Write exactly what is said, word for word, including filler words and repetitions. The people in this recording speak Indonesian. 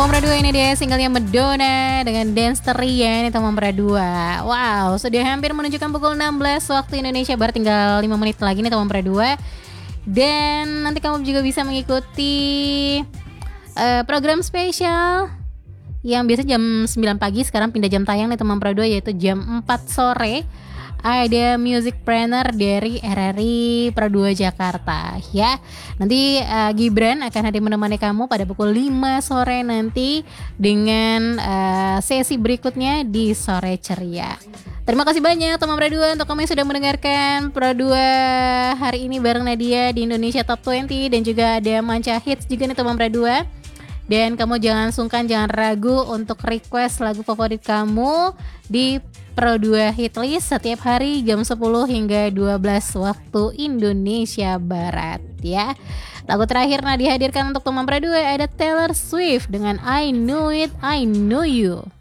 Teman Pra dua ini dia singlenya Madonna dengan Dance Teria nih Teman Pra dua. Wow, sudah hampir menunjukkan pukul enam belas waktu Indonesia Barat, tinggal lima menit lagi nih Teman Pra dua. Dan nanti kamu juga bisa mengikuti uh, program spesial yang biasa jam sembilan pagi, sekarang pindah jam tayang nih Teman Pra dua, yaitu jam empat sore. Ada music planner dari R R I Pra dua Jakarta ya. Nanti uh, Gibran akan hadir menemani kamu pada pukul lima sore nanti dengan uh, sesi berikutnya di Sore Ceria. Terima kasih banyak Teman Pra dua untuk kamu yang sudah mendengarkan Pra dua hari ini bareng Nadia di Indonesia Top dua puluh, dan juga ada Manca Hits juga nih Teman Pra dua. Dan kamu jangan sungkan, jangan ragu untuk request lagu favorit kamu di Pro dua Hitlist setiap hari jam sepuluh hingga dua belas waktu Indonesia Barat ya. Lagu terakhir nah dihadirkan untuk Teman Pra dua ada Taylor Swift dengan I Knew It, I Know You.